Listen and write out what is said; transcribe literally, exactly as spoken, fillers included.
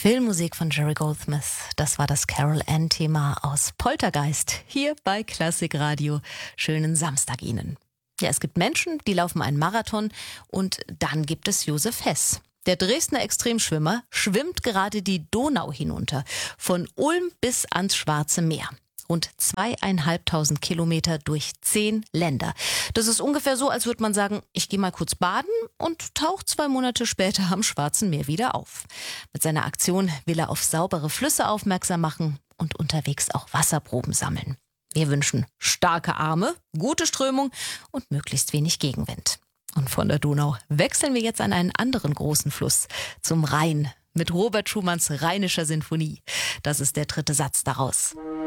Filmmusik von Jerry Goldsmith. Das war das Carol-Ann-Thema aus Poltergeist hier bei Klassik Radio. Schönen Samstag Ihnen. Ja, es gibt Menschen, die laufen einen Marathon und dann gibt es Josef Hess. Der Dresdner Extremschwimmer schwimmt gerade die Donau hinunter, von Ulm bis ans Schwarze Meer. Rund zweieinhalbtausend Kilometer durch zehn Länder. Das ist ungefähr so, als würde man sagen, ich gehe mal kurz baden und tauche zwei Monate später am Schwarzen Meer wieder auf. Mit seiner Aktion will er auf saubere Flüsse aufmerksam machen und unterwegs auch Wasserproben sammeln. Wir wünschen starke Arme, gute Strömung und möglichst wenig Gegenwind. Und von der Donau wechseln wir jetzt an einen anderen großen Fluss, zum Rhein, mit Robert Schumanns Rheinischer Sinfonie. Das ist der dritte Satz daraus.